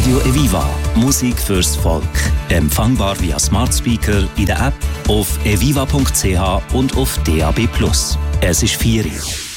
Radio Eviva. Musik fürs Volk. Empfangbar via Smart Speaker in der App, auf eviva.ch und auf DAB+. Es ist 4 Uhr.